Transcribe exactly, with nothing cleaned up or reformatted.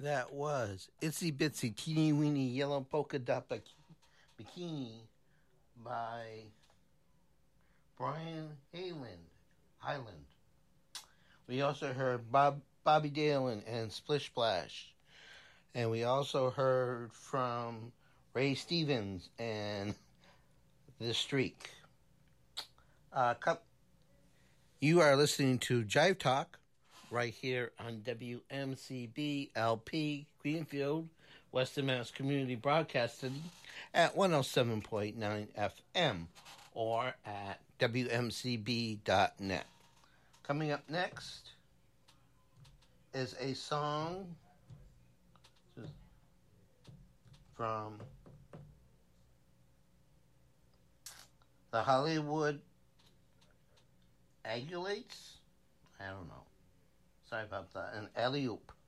That was Itsy Bitsy Teeny Weeny Yellow Polka Dot Bikini by Brian Hyland. Highland. We also heard Bob Bobby Darin and Splish Splash. And we also heard from Ray Stevens and The Streak. Uh, you are listening to Jive Talk right here on W M C B L P Greenfield, Western Mass Community Broadcasting at one oh seven point nine F M or at W M C B dot net. Coming up next is a song from the Hollywood Agulates. I don't know. Sorry about that. An alley-oop.